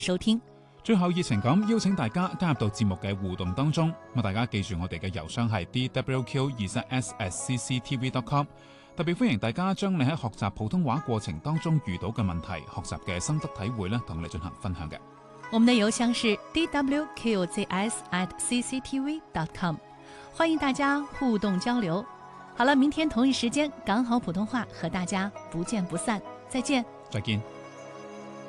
收听。 最後熱情咁邀請大家加入到節目嘅互動當中，咁大家記住我哋嘅郵箱係 dwq23s@cctv.com， 特別歡迎大家將你喺學習普通話過程當中遇到嘅問題、學習嘅心得體會咧，同我哋進行分享嘅。 我們的郵箱是 dwqzs@cctv.com， 歡迎大家互動交流。好了，明天同一時間港好普通話和大家不見不散，再見。 再見。